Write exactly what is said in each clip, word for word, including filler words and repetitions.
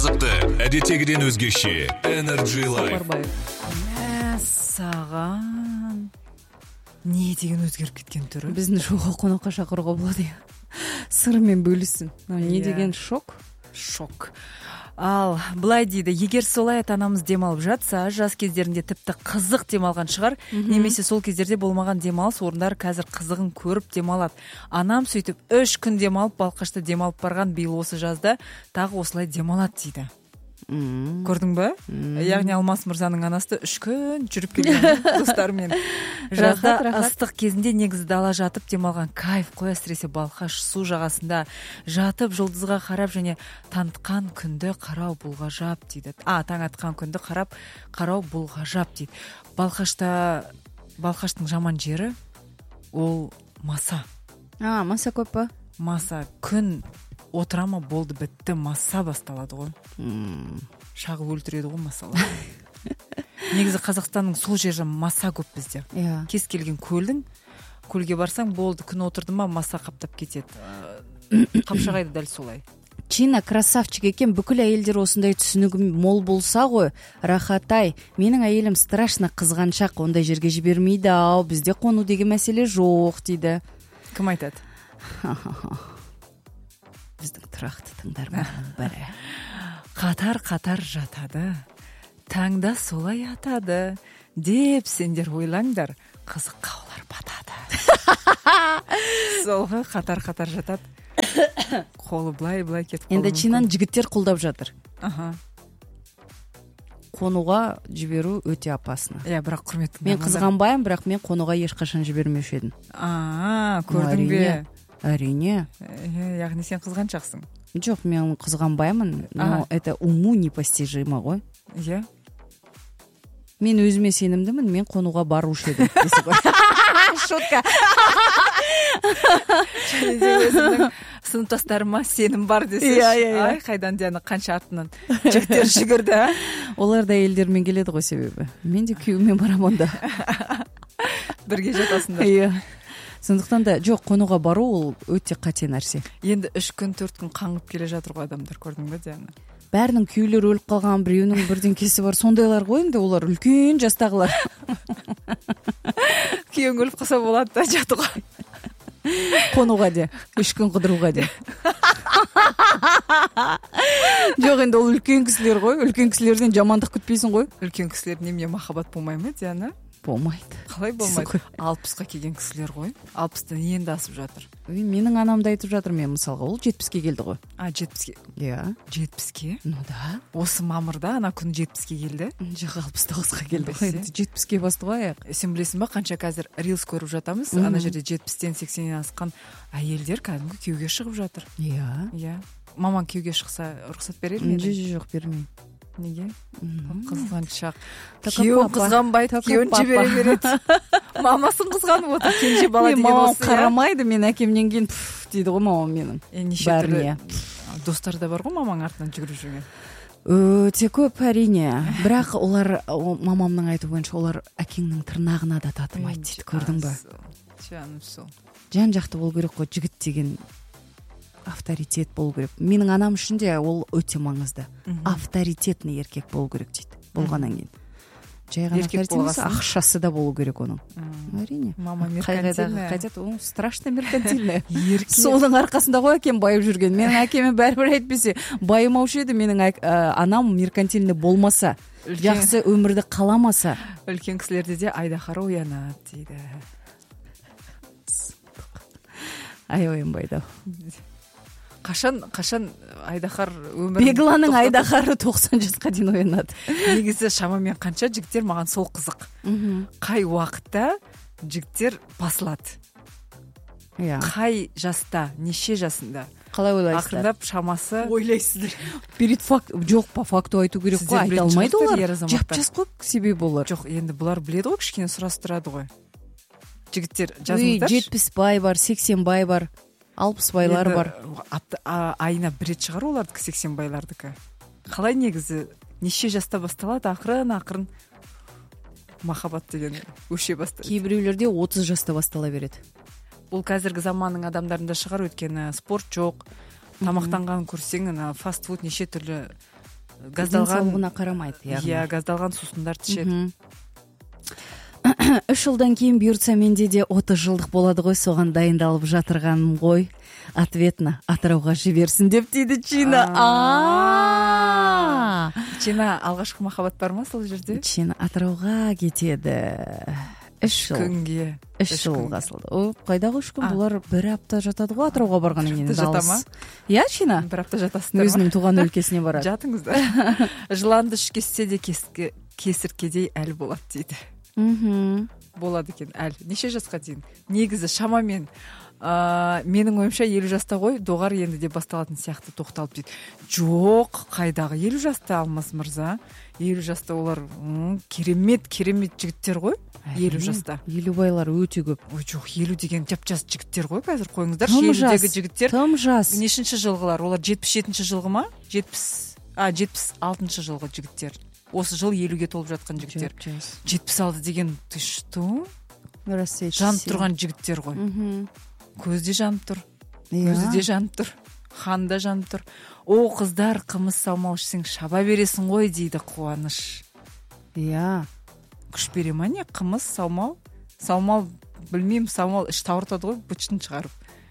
қызықты, әдеттегіден өзгеше. Energy Life. Мәссаған. Не деген өзгеріп кеткен түрі? Біздің шоуға қонаққа шақыруға болады. Сырымен бөлісін. Не деген шок? Шок. Ал былай дейді, егер солай ата-анамыз демалып жатса, жас кездерінде тіпті қызық демалған шығар, немесе сол кездерде болмаған демалыс орындар қазір қызығын көріп демалады. Анам сөйтіп үш күн демалып, Балқашта демалып барған, биыл осы жазда тағы осылай демалады дейді. Көрдің бе? Яғни Алмас мырзаның анасы үш күн жүріп келген достарымен. Жазда ыстық кезінде негізі дала жатып демалған кайф қой, әсіресе Балқаш су жағасында жатып жұлдызға қарап және таңатқан күнді қарау бұл ғажап дейді. А, таң атқан күнді қарап қарау бұл ғажап дейді. Балқашта Балқаштың жаман жері ол маса. А, маса көп па? Маса күн отырама болды, бітті, маса басталады ғой. Шағы өлтіреді ғой масалар. Негізі Қазақстанның сол жері маса көп бізде. Кез келген көлдің, көлге барсаң болды, күн отырды ма маса қаптап кетеді. Қапшағайды дәл солай. Чина красавчик екен, бүкіл әйелдер осындай түсінігі мол болса ғой, рахатай, менің әйелім страшно қызғаншақ, ондай жерге жібермейді ау, бізде қону деген мәселе жоқ дейді. Кім айтады? Біздің тұрақты тыңдарманның бірі. Қатар-қатар жатады, таңда солай атады, деп сендер ойлаңдар, қызыққа олар батады. Солғы қатар-қатар жатады, қолы былай-былай кетіп қалуы мүмкін. Енді Чинаны жігіттер қолдап жатыр. Аха. Қонуға жіберу өте опасно. Иә, бірақ құрметті. Мен қызғанбаймын, бірақ мен қонуға ешқашан жібермеуші едім. А, көрдің бе? Әрине. Яғни сен қызғаншақсың. Жоқ, мен қызғанбаймын, но это уму непостижимо ғой. Иә. Мен өзіме сенімдімін, мен қонуға барушы едім. Шутка. Сыныптастарыма сенім бар десеш. Ай, қайдан Диана қанша артынан жігіттер жүгірді. Олар да елдермен келеді ғой себебі. Мен де күйеумен барам онда. Бірге жатасыңдар. Иә. Сондықтан да жоқ, қонуға бару ол өте қате нәрсе. Енді үш күн төрт күн қаңғып келе жатыр ғой адамдар, көрдің бе Диана? Бәрінің күйеулері өліп қалған, біреуінің бірдеңкесі бар, сондайлар ғой енді, олар үлкен жастағылар. Күйеуің өліп қалса болады да жатуға. Қонуға де, үш күн қыдыруға де. Жоқ, енді ол үлкен кісілер ғой, үлкен кісілерден жамандық күтпейсің ғой. Үлкен кісілер неме махаббат болмай ма, Диана? Болмайды. Қалай болмайды? Алпысқа келген кісілер ғой. Алпыстан енді асып жатыр. Менің анамды айтып жатыр, мен мысалға, ол жетпіске келді ғой. А, жетпіске? Иә. Жетпіске? Ну да. Осы мамырда ана күн жетпіске келді? Жоқ, алпыс тоғызға келді ғой. жетпіске басты ғой аяқ. Сен білесің ба, қанша қазір рилс көріп жатамыз? Ана жерде жетпістен сексеннен асқан әйелдер кәдімгі күйеуге шығып жатыр. Иә. Иә. Мамаң күйеуге шықса рұқсат берер ме? Жоқ, бермеймін. Неге? Қызғаншақ. Күйеуін қызғанбайды, күйеуін жібере береді. Мамасын қызғанып отыр, кенже бала деген осы. Мамам қарамайды, мен әкемнен кейін дейді ғой мамам менің. Бәріне. Достары да бар ғой мамаң артынан жүгіріп жүрген? Өте көп, әрине. Бірақ олар, мамамның айтуы бойынша, олар әкеңнің тырнағына да татымайды дейді, көрдің бе? Жаным сол. Жан жақты болу керек қой, жігіт деген авторитет болу керек. Менің анам үшін де ол өте маңызды. Авторитетный еркек болу керек дейді. Болғаннан кейін. Жай ғана авторитет, ақшасы да болу керек оның. Әрине. Мама меркантильная. Қайтады, ол страшно меркантильная. Соның арқасында ғой әкем байып жүрген. Менің әкеме бәрібір әйтпесе байымаушы еді, менің анам меркантильный болмаса, жақсы өмірді қаламаса. Үлкен кісілерде де айдаһар оянады дейді. Ай оянбайды. Қашан, қашан айдаһар өмірін... Бегланың айдаһары тоқсан жасқа дейін оянады. Негізі шамамен қанша жігіттер, маған сол қызық. Қай уақытта жігіттер басылады? Қай жаста, неше жасында? Қалай ойлайсыздар? Ақырындап шамасы... Ойлайсыздар. Перед факт, жоқ па, факты айту керек қой, айта алмайды олар. Жап-жас қой себебі болар. Жоқ, енді бұлар біледі ғой, кішкене сұрастырады ғой. Жігіттер жазыңыздар. жетпіс бай бар, сексен бай бар. Алпыс байлар бар. Айына бір рет шығар олардікі, сексен байлардікі. Қалай негізі, неше жаста басталады, ақырын ақырын махаббат деген өше бастайды. Кейбіреулерде отыз жаста бастала береді. Ол қазіргі заманның адамдарында шығар, өйткені спорт жоқ, тамақтанғанын көрсең, фастфуд неше түрлі газдалган денсаулыгына карамайт, яғни. Иә, газдалган суусундарды ичет. үч жылдан кийин буюрса менде де отуз жылдык болот ғой, согон дайындалып жатырганым ғой. Ответно Атырауга жиберсин деп дейди Чина. Чина, алгашкы махаббат бармы сол жерде? Чина Атырауга кетеди. үч жыл. Күнгө. үч жылга сылды. О, кайдагы үч күн? Булар бир апта жатады го Атырауга баргандан кийин. Жатама? Иә, Чина. Бир апта жатасыздар ма? Өзүнүн тууган өлкесине барат. Жатыңыздар. Жыланды үч кессе де кесирткедей әл болот дейди. Мхм. Болады экен әл. Неше жасқа дейін? Негізі шамамен ә, менің ойымша елу жаста ғой, доғар енді де басталатын сияқты тоқталып дейді. Жоқ, қайдағы елу жаста Алмас мырза? елу жаста олар м, керемет, керемет жігіттер ғой. елу жаста. елу байлар өте көп. Ой, жоқ, елу деген жап-жас жігіттер ғой, қазір қойыңыздар. Тым жас. елудегі жігіттер. Тым жас. Нешінші жылғылар? Олар жетпіс жетінші жылғы ма? жетпіс, а, жетпіс алтыншы жылғы жігіттер. Осы жыл елуге толып жатқан жігіттер. жетпіс алты деген ты что? Жанып тұрған жігіттер ғой. Көзде жанып тұр. Көзі де жанып тұр. Хан да жанып тұр. О, қыздар, қымыз саумал ішсең шаба бересің ғой дейді Қуаныш. Иә. Күш бере ма не? Қымыз, саумал? Саумал, білмеймін, саумал іш тауыртады ғой, бұчын шығарып.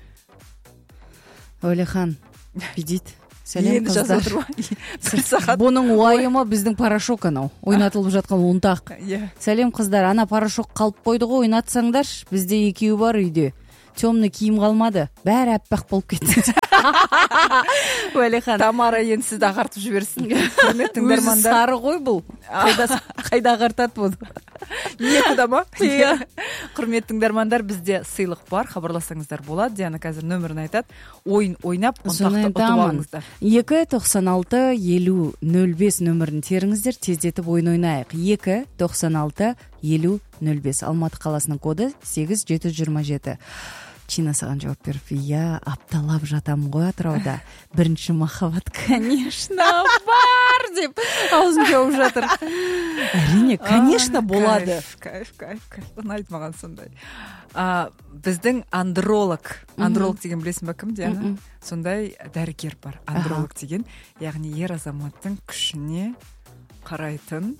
Өлехан, бедит. Сәлем қыздар. Сағат. Бұның уайымы біздің порошок анау. Ойнатылып жатқан ұнтақ. Сәлем қыздар, ана порошок қалып қойды ғой, ойнатсаңдар. Бізде екеуі бар үйде. Темный киім қалмады. Бәрі әппақ болып кетті. Уәлихан. Тамара енді сізді ағартып жіберсін. Өзі сары ғой бұл. Қайда ағартады бұл? Некуда ма? Құрметті тыңдармандар, бізде сыйлық бар. Хабарласаңыздар болады. Диана қазір нөмірін айтады. Ойын ойнап, ұнтақты ұтып алыңыздар. екі тоқсан алты елу нөл бес нөмірін теріңіздер, тездетіп ойын ойнайық. екі тоқсан алты елу нөл бес. Алматы қаласының коды сегіз жеті жүз жиырма жеті. Чина саған жауап беріп, иә, апталап жатам ғой Атырауда. Бірінші махаббат, конечно, бар деп аузын жауып жатыр. Әрине, конечно, болады. Кайф, кайф, кайф. Ұнайды маған сондай. Біздің андролог, андролог деген білесің ба кім, Диана? Сондай дәрігер бар, андролог деген. Яғни ер азаматтың күшіне қарайтын,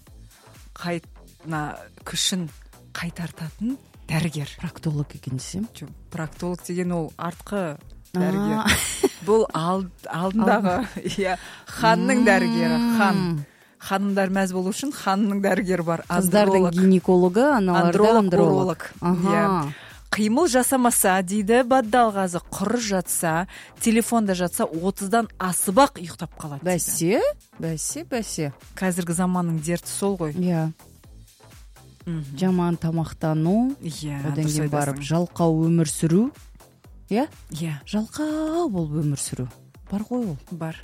күшін қайтартатын дәрігер. Проктолог екен десем? Жоқ, проктолог деген ол артқы дәрігер. Бұл алдындағы, иә, ханның дәрігері, хан. Ханымдар мәз болу үшін ханның дәрігері бар. Қыздардың гинекологы, аналарда андролог. Қимыл жасамаса дейді, баддалғазы құр жатса, телефонда жатса, отыздан асыбақ ұйықтап қалады. Бәсе, бәсе, бәсе. Қазіргі заманның дерті сол ғой. Иә. Жаман тамақтану, одан кейін барып жалқау өмір сүру. Иә? Иә. Жалқау болып өмір сүру. Бар ғой ол? Бар.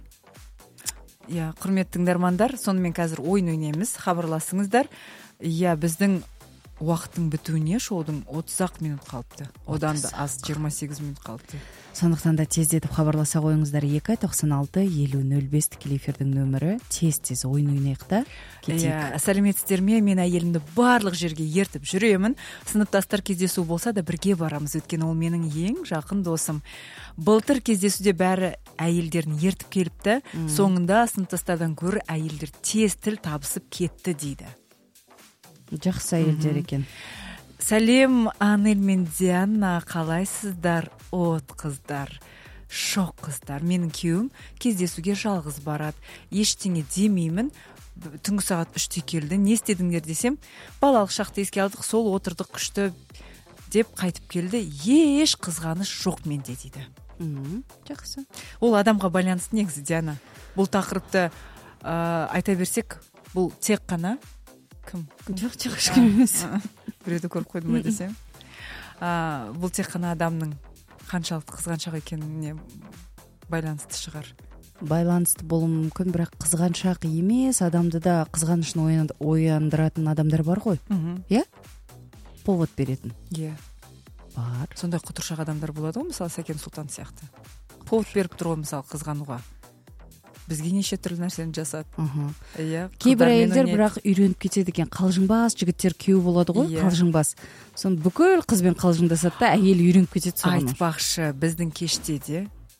Иә, құрметті тыңдармандар, сонымен қазір ойын ойнаймыз, хабарласыңыздар. Иә, біздің уақыттың бітуіне шоудың отыз ақ минут қалыпты. Одан да аз жиырма сегіз минут қалыпты. Сондықтан да тездетіп хабарласа қойыңыздар. екі тоқсан алты елу нөл бес тікелей эфирдің нөмірі. Тез-тез ойын ойнайық та кетейік. Сәлеметсіздер ме? Мен әйелімді барлық жерге ертіп жүремін. Сыныптастар кездесу болса да бірге барамыз. Өйткені ол менің ең жақын досым. Былтыр кездесуде бәрі әйелдерін ертіп келіпті. Соңында сыныптастардан гөрі әйелдер тез тіл табысып кетті дейді. Жақсы әйелдер екен. Сәлем, Анель мен Диана, қалайсыздар? От қыздар, шоқ қыздар. Менің күйеуім кездесуге жалғыз барады. Ештеңе демеймін. Түнгі сағат үште келді. Не істедіңдер десем, балалық шақты еске алдық, сол отырдық күшті деп қайтып келді. Еш қызғаныш жоқ менде дейді. Жақсы. Ол адамға байланысты негізі, Диана. Бұл тақырыпты айта берсек, бұл тек қана кім? Жоқ, жоқ, ешкім емес. Біреуді көріп қойдым ба десем. Бұл тек қана адамның қаншалықты қызғаншақ екеніне байланысты шығар. Байланысты болуы мүмкін, бірақ қызғаншақ емес, адамды да қызғанышын ояндыратын адамдар бар ғой. Иә? Повод беретін. Иә. Бар. Сондай құтыршақ адамдар болады ғой, мысалы Сәкен Сұлтан сияқты. Повод беріп тұр ғой, мысалы қызғануға. Бізге неше түрлі нәрсені жасады. Кейбір әйелдер бірақ үйреніп кетеді екен. Қалжыңбас жігіттер күйеу болады ғой, қалжыңбас. Сон бүкіл қызбен қалжыңдасады да әйел үйреніп кетеді соған. Айтпақшы, біздің кеште де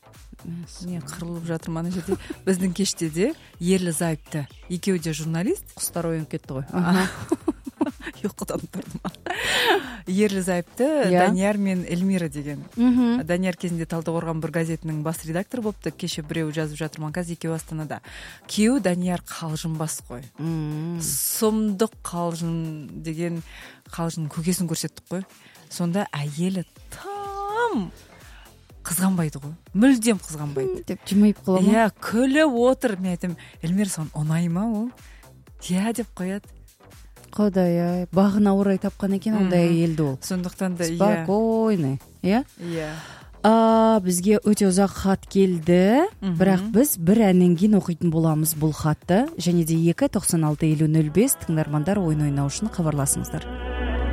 не кырылып жатырмын ана жерде. Биздин кечте де Ерлі Зайыпты экөөү де журналист. Кустар оюнуп кетти го. Uyqudan turdim. Ерлі Зайыпты Данияр мен Эльмира деген. Данияр кезинде Талдыкоргон бір газетинин бас редактору болупту. Кеше бирөө жазып жатырман, казыр экөө Астанада. Күйөө Данияр калжынбас кой. Сомдук калжын деген калжынын көкөсүн көрсөттүк кой. Сонда айели там кызганбайды го. Мүлдем кызганбайды деп жымыйып калам. Иә, күлүп отур. Мен айтам, Эльмира сон онайма ол? Иә деп коет. Кудай ай, багына орай тапкан экен ондай элди ол. Сондуктан да спокойный, э? Иә. А бизге өтө узак хат келди, бирок биз бир андан кийин окуйтун болобуз бул хатты. Және де эки токсон алты элүү нөл беш тыңдармандар ойын ойноо үчүн кабарласыңыздар.